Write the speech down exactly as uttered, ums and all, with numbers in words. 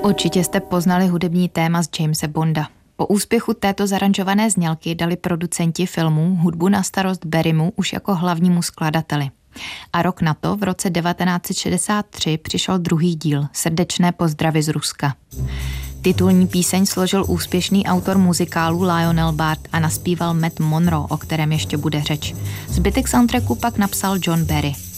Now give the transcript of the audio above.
Určitě jste poznali hudební téma z Jamese Bonda. Po úspěchu této zaranžované znělky dali producenti filmů hudbu na starost Barrymu už jako hlavnímu skladateli. A rok na to, v roce devatenáct set šedesát tři, přišel druhý díl, Srdečné pozdravy z Ruska. Titulní píseň složil úspěšný autor muzikálu Lionel Bart a naspíval Matt Monro, o kterém ještě bude řeč. Zbytek soundtracku pak napsal John Barry.